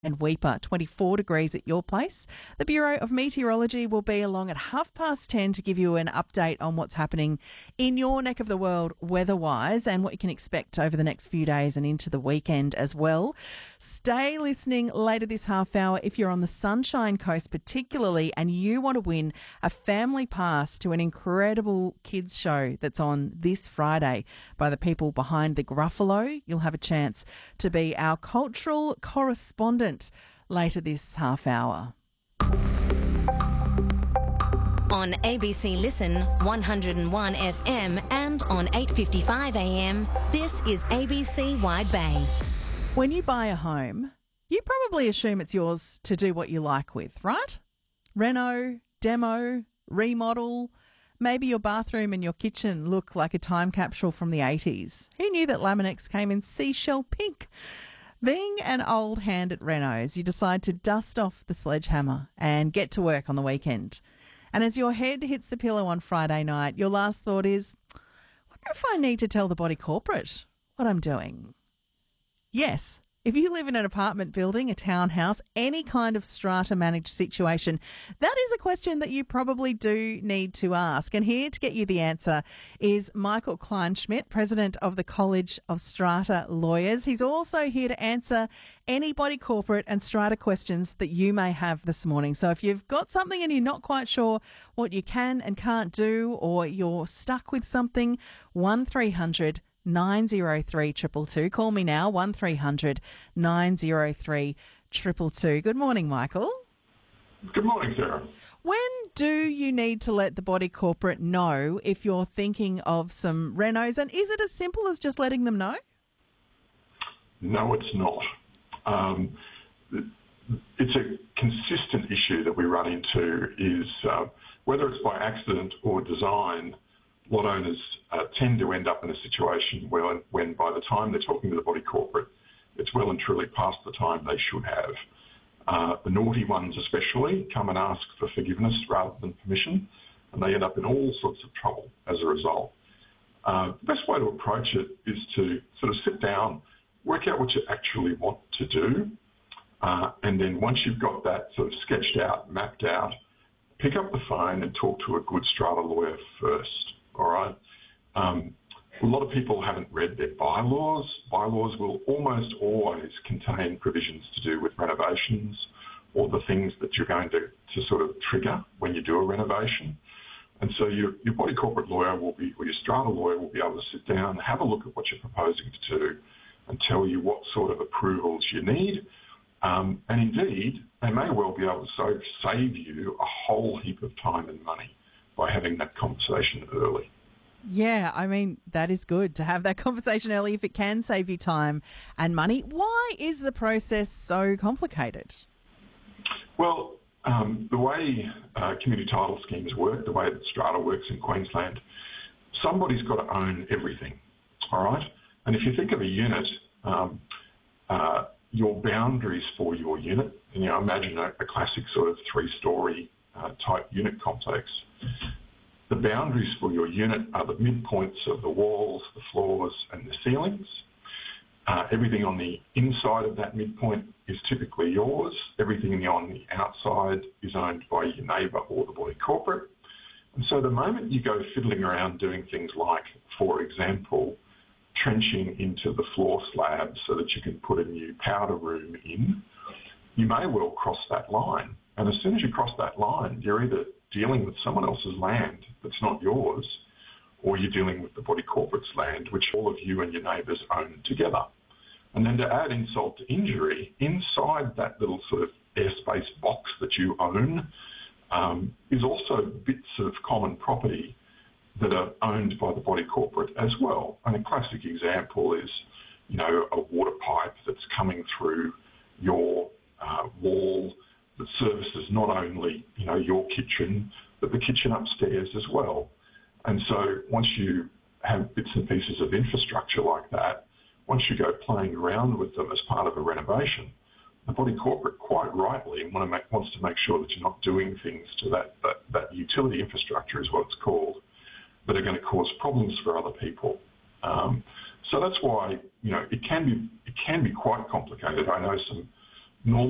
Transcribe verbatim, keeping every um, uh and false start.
and Weipa, twenty-four degrees at your place. The Bureau of Meteorology will be along at half past ten to give you an update on what's happening in your neck of the world weather-wise and what you can expect over the next few days and into the weekend as well. Stay listening later this half hour if you're on the Sunshine Coast particularly and you want to win a family pass to an incredible kids show that's on this Friday by the people behind the Gruffalo. You'll have a chance to be our cultural correspondent later this half hour. On A B C Listen, one oh one F M and on eight fifty-five A M, this is A B C Wide Bay. When you buy a home, you probably assume it's yours to do what you like with, right? Reno, demo, remodel. Maybe your bathroom and your kitchen look like a time capsule from the eighties. Who knew that Laminex came in seashell pink? Being an old hand at Renos, you decide to dust off the sledgehammer and get to work on the weekend. And as your head hits the pillow on Friday night, your last thought is, I wonder if I need to tell the body corporate what I'm doing. Yes, if you live in an apartment building, a townhouse, any kind of strata managed situation, that is a question that you probably do need to ask. And here to get you the answer is Michael Kleinschmidt, President of the College of Strata Lawyers. He's also here to answer any body corporate and strata questions that you may have this morning. So if you've got something and you're not quite sure what you can and can't do, or you're stuck with something, one three hundred nine oh three two two two. Call me now, one three hundred nine oh three two two two. Good morning, Michael. Good morning, Sarah. When do you need to let the body corporate know if you're thinking of some renos, and is it as simple as just letting them know? No, it's not. Um, it's a consistent issue that we run into is uh, whether it's by accident or design, lot owners uh, tend to end up in a situation where, when by the time they're talking to the body corporate, it's well and truly past the time they should have. Uh, the naughty ones especially come and ask for forgiveness rather than permission, and they end up in all sorts of trouble as a result. Uh, the best way to approach it is to sort of sit down, work out what you actually want to do, uh, and then once you've got that sort of sketched out, mapped out, pick up the phone and talk to a good strata lawyer first. All right. Um, a lot of people haven't read their bylaws. Bylaws will almost always contain provisions to do with renovations or the things that you're going to, to sort of trigger when you do a renovation. And so your, your body corporate lawyer will be, or your strata lawyer will be able to sit down, have a look at what you're proposing to do and tell you what sort of approvals you need. Um, and indeed, they may well be able to so save you a whole heap of time and money by having that conversation early. Yeah, I mean, that is good to have that conversation early if it can save you time and money. Why is the process so complicated? Well, um, the way uh, community title schemes work, the way that strata works in Queensland, somebody's got to own everything, all right? And if you think of a unit, um, uh, your boundaries for your unit, you know, imagine a, a classic sort of three-storey uh, type unit complex. The boundaries for your unit are the midpoints of the walls, the floors and the ceilings. Uh, everything on the inside of that midpoint is typically yours. Everything on the outside is owned by your neighbour or the body corporate. And so the moment you go fiddling around doing things like, for example, trenching into the floor slab so that you can put a new powder room in, you may well cross that line. And as soon as you cross that line, you're either dealing with someone else's land that's not yours, or you're dealing with the body corporate's land, which all of you and your neighbours own together. And then to add insult to injury, inside that little sort of airspace box that you own um, is also bits of common property that are owned by the body corporate as well. And a classic example is, you know, a water pipe that's coming through your uh, wall that services not only, you know, your kitchen, but the kitchen upstairs as well. And so once you have bits and pieces of infrastructure like that, once you go playing around with them as part of a renovation, the body corporate quite rightly want to make, wants to make sure that you're not doing things to that, that, that utility infrastructure is what it's called, that are going to cause problems for other people. Um, so that's why, you know, it can be, it can be quite complicated. I know some normal